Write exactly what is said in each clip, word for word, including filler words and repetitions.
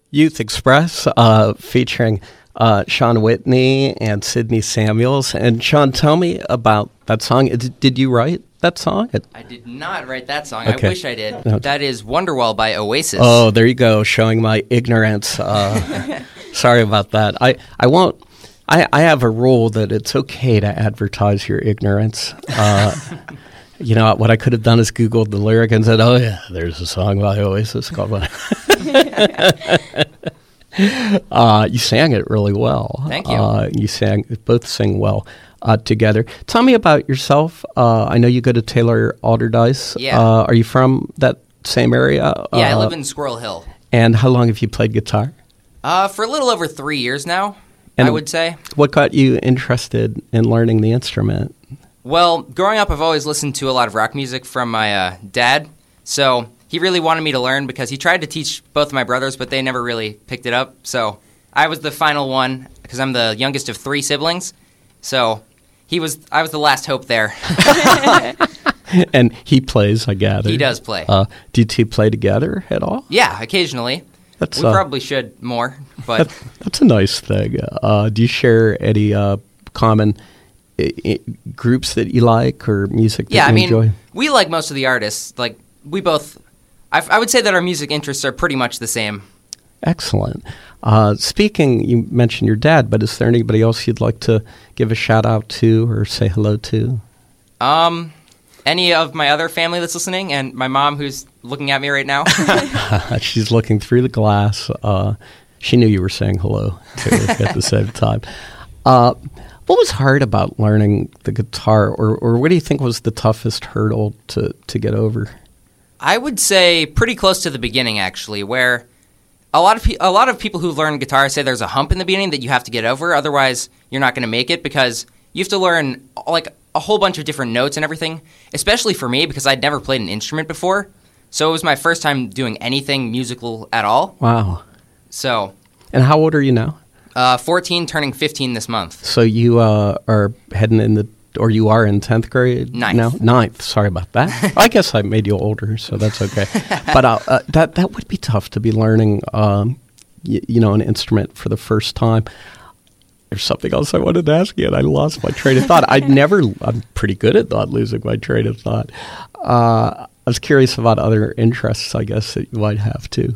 Youth Express, uh, featuring uh, Sean Whitney and Sydney Samuels. And Sean, tell me about that song. Did you write that song? I did not write that song. Okay. I wish I did. That is Wonderwall by Oasis. Oh, there you go, showing my ignorance. Uh, sorry about that. I, I won't. I, I have a rule that it's okay to advertise your ignorance. Uh, you know, what I could have done is Googled the lyric and said, oh, yeah, there's a song by Oasis called uh, you sang it really well. Thank you. Uh, you sang, both sing well uh, together. Tell me about yourself. Uh, I know you go to Taylor Alderdice. Yeah. Uh, are you from that same area? Yeah, I uh, live in Squirrel Hill. And how long have you played guitar? Uh, for a little over three years now, And I would say. What got you interested in learning the instrument? Well, growing up, I've always listened to a lot of rock music from my uh, dad, so he really wanted me to learn because he tried to teach both of my brothers, but they never really picked it up. So I was the final one because I'm the youngest of three siblings. So he was, I was the last hope there. And he plays, I gather. He does play. Uh, do you two play together at all? Yeah, occasionally. That's, we uh, probably should more, but that, that's a nice thing. Uh, do you share any uh, common I- I- groups that you like or music that yeah, you I mean, enjoy? we like most of the artists. Like we both, I, I would say that our music interests are pretty much the same. Excellent. Uh, speaking, you mentioned your dad, but is there anybody else you'd like to give a shout out to or say hello to? Um, any of my other family that's listening, and my mom who's looking at me right now. She's looking through the glass. Uh, she knew you were saying hello to her at the same time. Uh, what was hard about learning the guitar, or, or what do you think was the toughest hurdle to, to get over? I would say pretty close to the beginning, actually, where a lot of pe- a lot of people who learn guitar say there's a hump in the beginning that you have to get over. Otherwise, you're not going to make it because you have to learn like a whole bunch of different notes and everything. Especially for me because I'd never played an instrument before, so it was my first time doing anything musical at all. Wow. So, And how old are you now? uh, fourteen, turning fifteen this month. So you uh, are heading in the, or you are in tenth grade Ninth. now? Ninth. Sorry about that. I guess I made you older, so that's okay. But uh, uh, that that would be tough to be learning, um, y- you know, an instrument for the first time. There's something else I wanted to ask you, and I lost my train of thought. I'd never, I'm pretty good at not losing my train of thought. Uh, I was curious about other interests, I guess, that you might have too.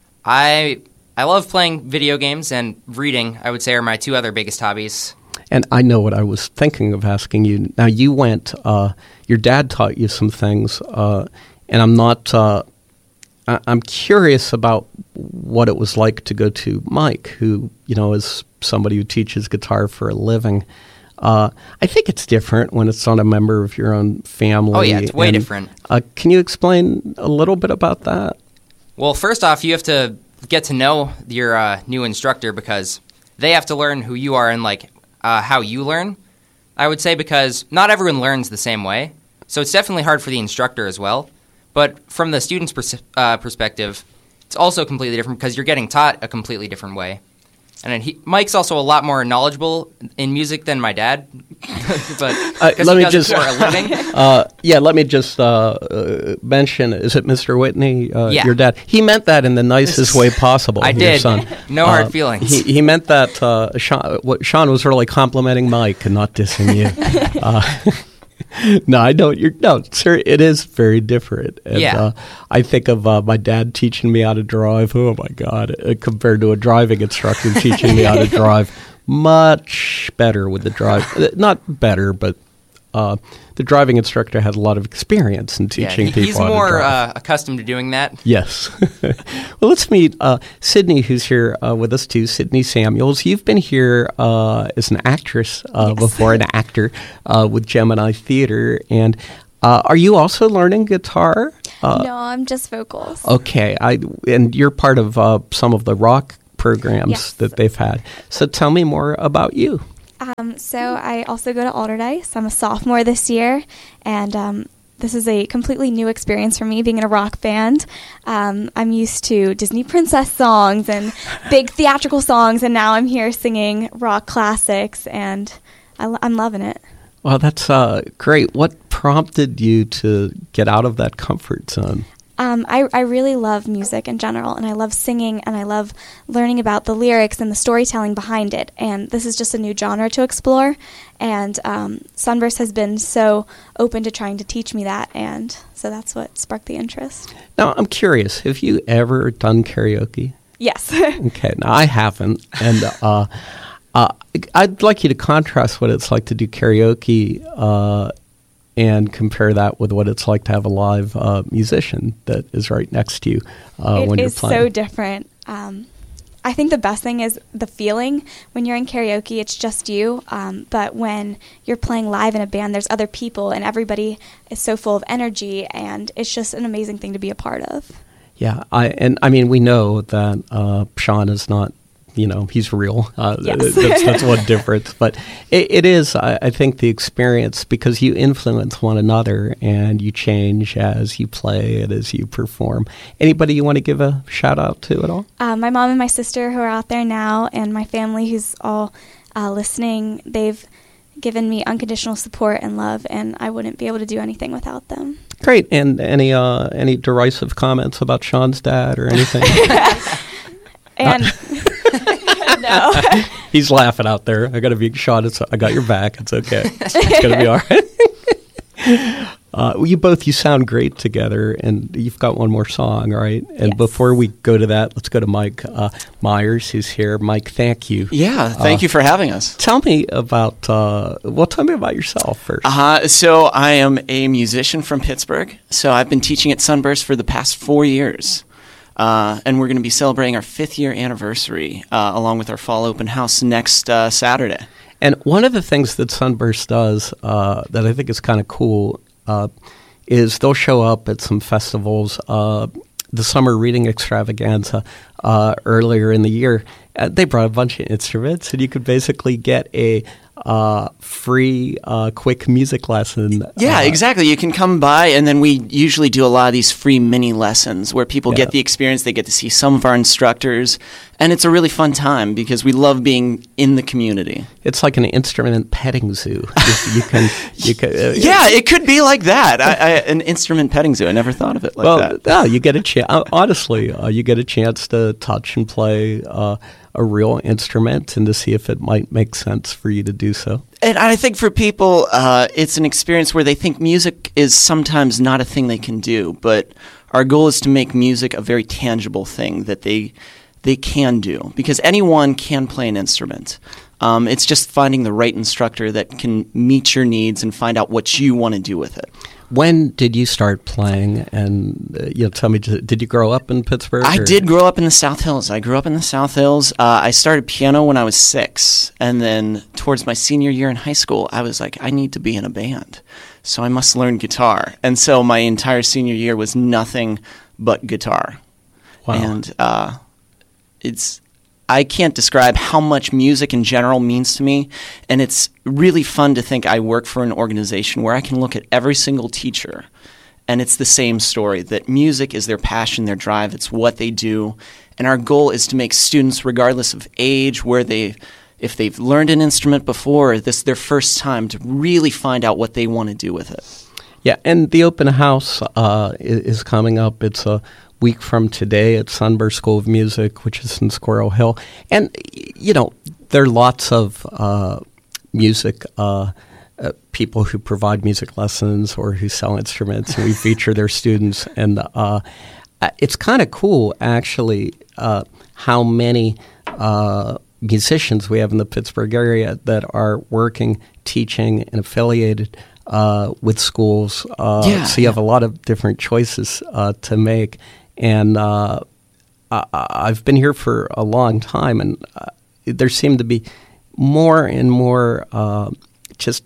I I love playing video games and reading, I would say, are my two other biggest hobbies. And I know what I was thinking of asking you. Now, you went, uh, your dad taught you some things, uh, and I'm not, uh, I- I'm curious about what it was like to go to Mike, who, you know, is somebody who teaches guitar for a living. Uh, I think it's different when it's not a member of your own family. Oh, yeah, it's way And, different. Uh, can you explain a little bit about that? Well, first off, you have to get to know your uh, new instructor because they have to learn who you are and, like, uh, how you learn, I would say, because not everyone learns the same way. So it's definitely hard for the instructor as well. But from the student's pers- uh, perspective, it's also completely different because you're getting taught a completely different way. And then he, Mike's also a lot more knowledgeable in music than my dad, but Uh, because let he me does just- it for a living. Uh, yeah, let me just uh, uh, mention, is it Mister Whitney, uh, Yeah. your dad? He meant that in the nicest way possible. I your did. son. No hard Uh, feelings. He, he meant that uh, Sean, what, Sean was really complimenting Mike and not dissing you. uh, no, I don't. You're, no, sir, it is very different. And, Yeah. uh, I think of uh, my dad teaching me how to drive. Oh, my God. Uh, compared to a driving instructor teaching me how to drive. Much better with the drive. uh, Not better, but uh, the driving instructor had a lot of experience in Yeah, teaching he- people he's how to more drive. uh, accustomed to doing that. Yes. Well, let's meet uh, Sydney, who's here uh, with us too. Sydney Samuels. You've been here uh, as an actress uh, Yes. before, an actor uh, with Gemini Theater. And uh, are you also learning guitar? Uh, no, I'm just vocals. Okay. I and you're part of uh, some of the rock programs Yes. that they've had. So tell me more about you. Um, so I also go to Alderdice. I'm a sophomore this year, and um, this is a completely new experience for me, being in a rock band. Um, I'm used to Disney princess songs and big theatrical songs, and now I'm here singing rock classics, and I lo- I'm loving it. Well, that's uh, great. What prompted you to get out of that comfort zone? Um, I, I really love music in general, and I love singing, and I love learning about the lyrics and the storytelling behind it. And this is just a new genre to explore, and um, Sunburst has been so open to trying to teach me that, and so that's what sparked the interest. Now, I'm curious, have you ever done karaoke? Yes. Okay, now I haven't, and uh, uh, I'd like you to contrast what it's like to do karaoke uh and compare that with what it's like to have a live uh, musician that is right next to you uh, it when you're is playing. so different. Um, I think the best thing is the feeling. When you're in karaoke, it's just you. Um, but when you're playing live in a band, there's other people, and everybody is so full of energy, and it's just an amazing thing to be a part of. Yeah, I and I mean we know that uh, Sean is not. You know, he's real. Uh, yes. that's, that's one difference. But it, it is, I, I think, the experience, because you influence one another and you change as you play and as you perform. Anybody you want to give a shout out to at all? Uh, my mom and my sister who are out there now, and my family who's all uh, listening, they've given me unconditional support and love, and I wouldn't be able to do anything without them. Great. And any uh, any derisive comments about Sean's dad or anything? and... No. He's laughing out there. I got to be Sean. It's, I got your back. It's okay. It's gonna be all right. uh, well, you both you sound great together, and you've got one more song, right? And yes. Before we go to that, let's go to Mike uh, Myers, who's here. Mike, thank you. Yeah, thank uh, you for having us. Tell me about. Uh, well, tell me about yourself first. Uh, so I am a musician from Pittsburgh. So I've been teaching at Sunburst for the past four years. Uh, and we're going to be celebrating our fifth year anniversary uh, along with our fall open house next uh, Saturday. And one of the things that Sunburst does uh, that I think is kind of cool uh, is they'll show up at some festivals. Uh, the Summer Reading Extravaganza uh, earlier in the year, uh, they brought a bunch of instruments, and you could basically get a uh, free, uh, quick music lesson. Yeah, uh, exactly. You can come by, and then we usually do a lot of these free mini lessons where people Yeah. get the experience. They get to see some of our instructors, and it's a really fun time because we love being in the community. It's like an instrument petting zoo. you, you can, you can. Uh, Yeah, it could be like that. I, I, an instrument petting zoo. I never thought of it like well, that. yeah, you get a chance. Honestly, uh, you get a chance to touch and play uh, a real instrument, and to see if it might make sense for you to do so. And I think for people, uh, it's an experience where they think music is sometimes not a thing they can do, but our goal is to make music a very tangible thing that they they can do, because anyone can play an instrument. Um, it's just finding the right instructor that can meet your needs and find out what you want to do with it. When did you start playing? And uh, you know, tell me, did you grow up in Pittsburgh? I or? did grow up in the South Hills. I grew up in the South Hills. Uh, I started piano when I was six, and then towards my senior year in high school, I was like, I need to be in a band, so I must learn guitar. And so my entire senior year was nothing but guitar. Wow. And uh, it's I can't describe how much music in general means to me, and it's really fun to think I work for an organization where I can look at every single teacher, and it's the same story, that music is their passion, their drive, it's what they do, and our goal is to make students, regardless of age, where they, if they've learned an instrument before, or this is their first time, to really find out what they want to do with it. Yeah, and the open house uh, is, is coming up. It's a week from today at Sunburst School of Music, which is in Squirrel Hill. And, you know, there are lots of uh, music uh, uh, people who provide music lessons or who sell instruments, and we feature their students. And uh, it's kind of cool, actually, uh, how many uh, musicians we have in the Pittsburgh area that are working, teaching, and affiliated uh, with schools. Uh, Yeah, so you have a lot of different choices uh, to make. And uh, I, I've been here for a long time, and uh, there seem to be more and more uh, just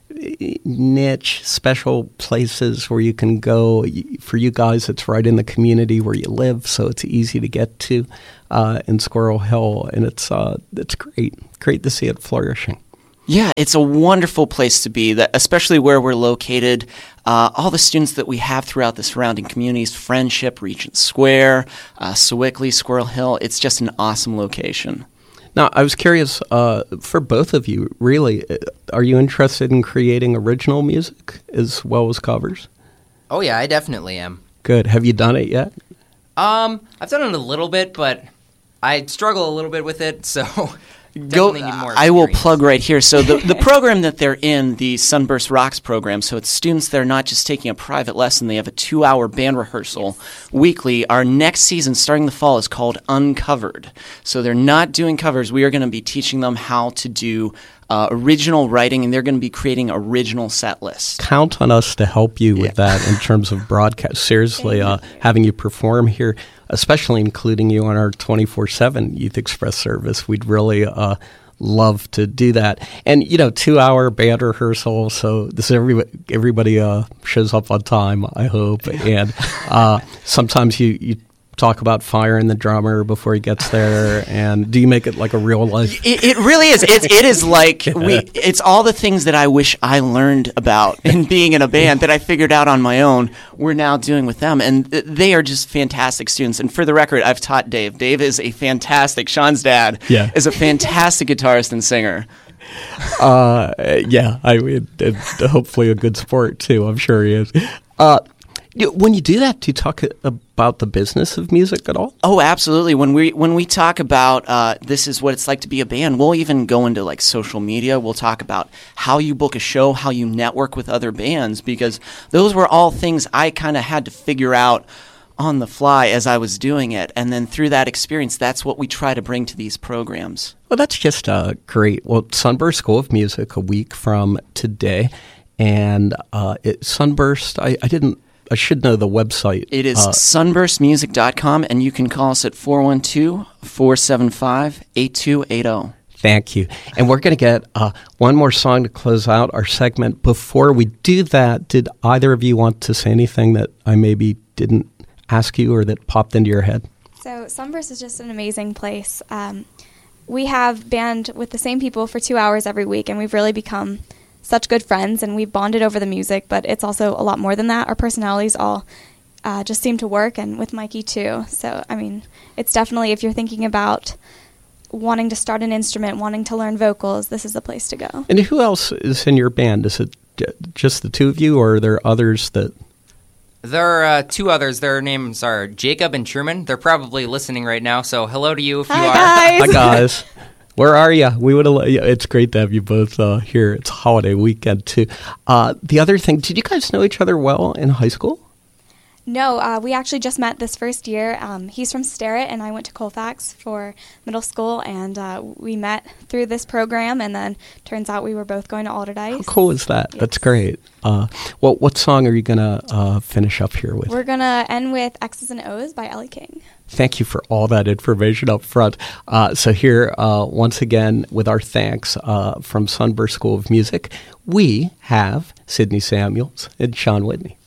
niche, special places where you can go. For you guys, it's right in the community where you live, so it's easy to get to uh, in Squirrel Hill, and it's uh, it's great, great to see it flourishing. Yeah, it's a wonderful place to be, that especially where we're located. Uh, all the students that we have throughout the surrounding communities, Friendship, Regent Square, uh, Sewickley, Squirrel Hill, it's just an awesome location. Now, I was curious, uh, for both of you, really, uh, are you interested in creating original music as well as covers? Oh, yeah, I definitely am. Good. Have you done it yet? Um, I've done it a little bit, but I struggle a little bit with it, so Go, definitely need more I will experience. plug right here. So the, the program that they're in, the Sunburst Rocks program, so it's students that are not just taking a private lesson, they have a two-hour band rehearsal weekly. Our next season, starting the fall, is called Uncovered. So they're not doing covers. We are going to be teaching them how to do uh, original writing, and they're going to be creating original set lists. Count on us to help you with Yeah. that in terms of broadcast. Seriously, uh, having you perform here, especially including you on our twenty-four seven Youth Express service, we'd really uh, love to do that. And, you know, two-hour band rehearsal, so this is everybody, everybody uh, shows up on time, I hope. And uh, sometimes you, you talk about firing the drummer before he gets there, and do you make it like a real life? It, it really is. It, it is like we. It's all the things that I wish I learned about in being in a band that I figured out on my own. We're now doing with them, and th- they are just fantastic students. And for the record, I've taught Dave. Dave is a fantastic. Sean's dad Yeah. is a fantastic guitarist and singer. Uh, yeah, I mean, and hopefully a good sport too. I'm sure he is. Uh, you- when you do that, do you talk about the business of music at all? Oh, absolutely. When we when we talk about uh, this is what it's like to be a band, we'll even go into like social media. We'll talk about how you book a show, how you network with other bands, because those were all things I kind of had to figure out on the fly as I was doing it. And then through that experience, that's what we try to bring to these programs. Well, that's just uh, great. Well, Sunburst School of Music a week from today, and uh, it, Sunburst. I, I didn't. I should know the website. It is Uh, sunburst music dot com, and you can call us at four one two, four seven five, eight two eight zero. Thank you. And we're going to get uh, one more song to close out our segment. Before we do that, did either of you want to say anything that I maybe didn't ask you or that popped into your head? So Sunburst is just an amazing place. Um, we have band with the same people for two hours every week, and we've really become such good friends, and we've bonded over the music, but it's also a lot more than that. Our personalities all uh, just seem to work, and with Mikey too. So, I mean, it's definitely, if you're thinking about wanting to start an instrument, wanting to learn vocals, this is the place to go. And who else is in your band? Is it j- just the two of you, or are there others that... There are uh, two others. Their names are Jacob and Truman. They're probably listening right now, so hello to you if you Hi, are. guys. Hi, guys. Where are you? We would have. Yeah, it's great to have you both uh, here. It's holiday weekend too. Uh, the other thing, did you guys know each other well in high school? No, uh, we actually just met this first year. Um, he's from Sterrett, and I went to Colfax for middle school, and uh, we met through this program, and then turns out we were both going to Alderdice. How cool is that? Yes. That's great. Uh, well, what song are you going to uh, finish up here with? We're going to end with X's and O's by Ellie King. Thank you for all that information up front. Uh, so here, uh, once again, with our thanks uh, from Sunburst School of Music, we have Sydney Samuels and Sean Whitney.